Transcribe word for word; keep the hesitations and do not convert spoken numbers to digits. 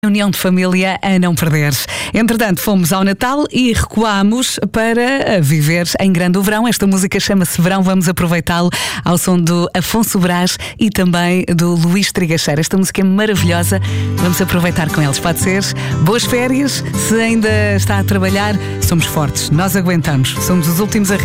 União de família a não perder. Entretanto, fomos ao Natal e recuámos para viver em grande o verão. Esta música chama-se Verão, vamos aproveitá-lo ao som do Afonso Brás e também do Luís Trigacheira. Esta música é maravilhosa, vamos aproveitar com eles. Pode ser? Boas férias, se ainda está a trabalhar, somos fortes, nós aguentamos, somos os últimos a